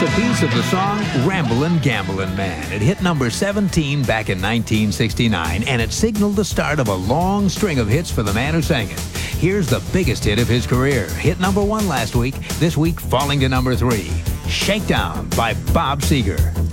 a piece of the song Ramblin' Gamblin' Man. It hit number 17 back in 1969, and it signaled the start of a long string of hits for the man who sang it. Here's the biggest hit of his career. Hit number 1 last week, this week falling to number 3. Shakedown by Bob Seger.